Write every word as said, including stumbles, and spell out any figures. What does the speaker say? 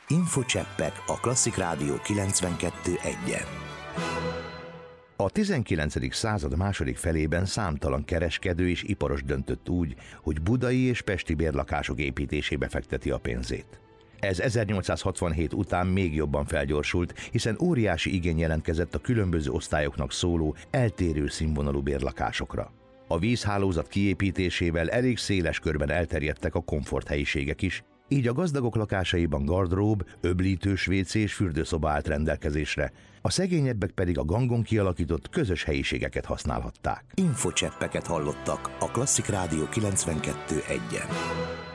Infocseppek a Klasszik Rádió kilencvenkettő egyen. A tizenkilencedik század második felében számtalan kereskedő és iparos döntött úgy, hogy budai és pesti bérlakások építésébe fekteti a pénzét. Ez ezernyolcszázhatvanhét után még jobban felgyorsult, hiszen óriási igény jelentkezett a különböző osztályoknak szóló, eltérő színvonalú bérlakásokra. A vízhálózat kiépítésével elég széles körben elterjedtek a komforthelyiségek is, így a gazdagok lakásaiban gardrób, öblítős vécé és fürdőszoba állt rendelkezésre, a szegényebbek pedig a gangon kialakított közös helyiségeket használhatták. Infocseppeket hallottak a Klasszik Rádió kilencvenkettő egyen.